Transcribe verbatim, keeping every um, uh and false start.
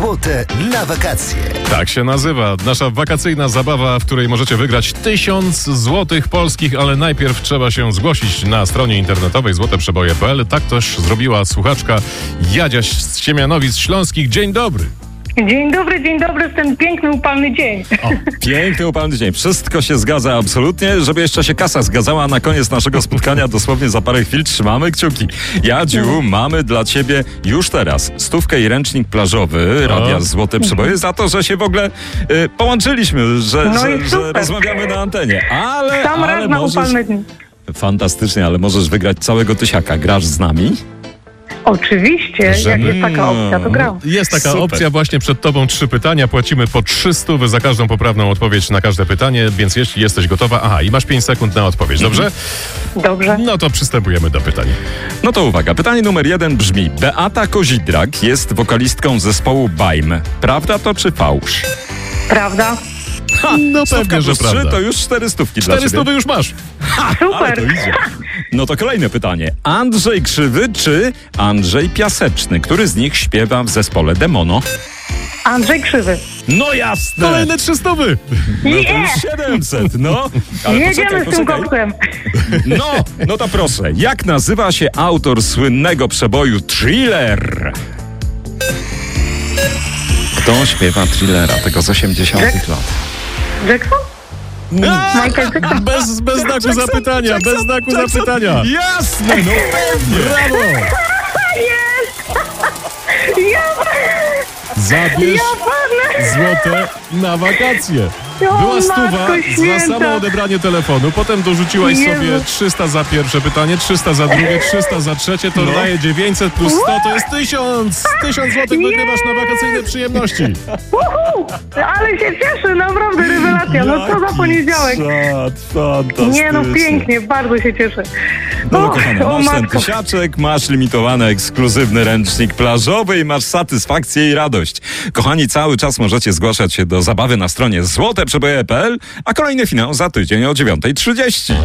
Złote na wakacje. Tak się nazywa. Nasza wakacyjna zabawa, w której możecie wygrać tysiąc złotych polskich, ale najpierw trzeba się zgłosić na stronie internetowej złote przeboje kropka p l. Tak też zrobiła słuchaczka Jadzia z Siemianowic Śląskich. Dzień dobry. Dzień dobry, dzień dobry w ten piękny, upalny dzień. O, piękny, upalny dzień. Wszystko się zgadza absolutnie. Żeby jeszcze się kasa zgadzała na koniec naszego spotkania, dosłownie za parę chwil trzymamy kciuki. Jadziu, mamy dla ciebie już teraz stówkę i ręcznik plażowy Radia Złote Przeboje za to, że się w ogóle y, połączyliśmy, że, No że, i że rozmawiamy na antenie. Ale, Sam ale raz na możesz... upalny dzień. Fantastycznie, ale możesz wygrać całego tysiaka. Grasz z nami? Oczywiście, jak jest taka opcja, to gram. Jest taka Super. opcja, właśnie przed tobą trzy pytania, płacimy po trzysta za każdą poprawną odpowiedź na każde pytanie, więc jeśli jesteś gotowa, aha, i masz pięć sekund na odpowiedź, dobrze? Dobrze. No to przystępujemy do pytań. No to uwaga, pytanie numer jeden brzmi: Beata Kozidrak jest wokalistką zespołu Bajm. Prawda to czy fałsz? Prawda? Ha, No stówka pewnie, że plus trzy, prawda. to już cztery stówki dla Cztery ciebie. stówy już masz. Ale Super. to idzie. No to kolejne pytanie. Andrzej Krzywy czy Andrzej Piaseczny? Który z nich śpiewa w zespole Demono? Andrzej Krzywy. No jasne! Kolejne trzy stówy. No to Yeah! już siedemset, no. Ale Jedziemy poczekaj, z tym poczekaj. koksem. No, no to proszę. Jak nazywa się autor słynnego przeboju Thriller? Kto śpiewa Thrillera, tego z osiemdziesiątych lat? Jackson? Michael Jackson? Bez, bez znaku zapytania, bez znaku zapytania. Jasne, no pewnie. Brawo! Ja, Zabierz ja padnę. złote na wakacje. O, Była stuwa Matko za Święta. samo odebranie telefonu, potem dorzuciłaś Jezu. sobie trzysta za pierwsze pytanie, trzysta za drugie, trzysta za trzecie, to No. daje dziewięćset plus sto, to jest tysiąc! tysiąc złotych wygrywasz na wakacyjne przyjemności. Uhu, ale się cieszę, naprawdę rewelacja. No co za poniedziałek. Czad, fantastycznie. Nie no, pięknie, bardzo się cieszę. No, no Och, kochana, o masz ten matko. tysiaczek, masz limitowany ekskluzywny ręcznik plażowy i masz satysfakcję i radość. Kochani, cały czas możecie zgłaszać się do zabawy na stronie złote przeboje kropka p l, a kolejny finał za tydzień o dziewiąta trzydzieści.